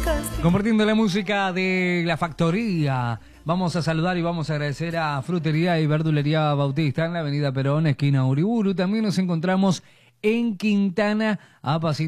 Compartiendo la música de La Factoría. Vamos a saludar y vamos a agradecer a Frutería y Verdulería Bautista en la avenida Perón, esquina Uriburu. También nos encontramos en Quintana, a pasito